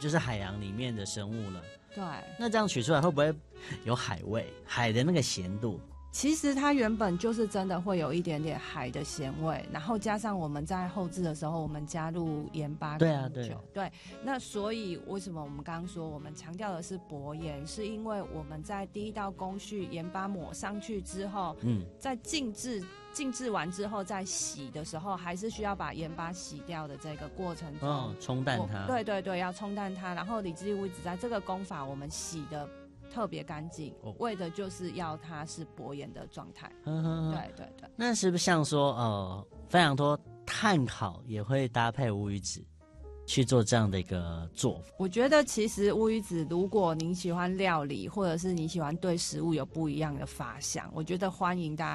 就是海洋里面的生物了。 对， 那这样取出来会不会有海味，海的那个咸度？ 其实它原本就是真的会有一点点海的咸味，然后加上我们在后制的时候，我们加入盐巴跟酒，对，那所以为什么我们刚刚说我们强调的是薄盐，是因为我们在第一道工序盐巴抹上去之后，在静置完之后再洗的时候，还是需要把盐巴洗掉的这个过程中， 冲淡它。对对对，要冲淡它。然后李志物质在这个工法，我们洗的特别干净，为的就是要它是薄盐的状态。对对对。 那是不是像说非常多炭烤也会搭配乌鱼子去做这样的一个做法？ 我觉得其实乌鱼子，如果您喜欢料理，或者是你喜欢对食物有不一样的发想，我觉得欢迎大家